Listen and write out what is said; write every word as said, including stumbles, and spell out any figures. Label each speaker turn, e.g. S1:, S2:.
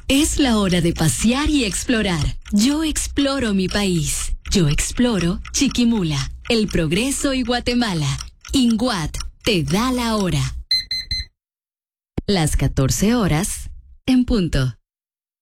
S1: Es la hora de pasear y explorar. Yo exploro mi país. Yo exploro Chiquimula, El Progreso y Guatemala. INGUAT te da la hora. Las catorce horas en punto.